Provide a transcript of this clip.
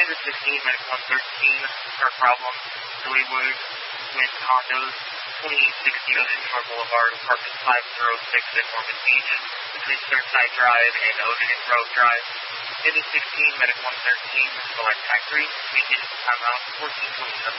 16, Medic 113, our problem, Deweywood with condos, 2860 Ocean Shore Boulevard, apartment 506 in Mormon Beach, between Surfside Drive and Ocean Grove Drive. David 16, Medic 113, select Factory, vacation timeout, 1427.